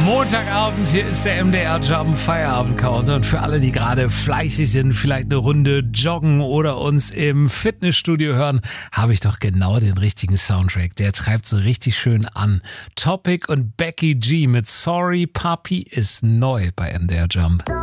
Montagabend, hier ist der MDR Jump Feierabend-Counter. Und für alle, die gerade fleißig sind, vielleicht eine Runde joggen oder uns im Fitnessstudio hören, habe ich doch genau den richtigen Soundtrack. Der treibt so richtig schön an. Topic und Becky G mit Sorry Papi ist neu bei MDR Jump.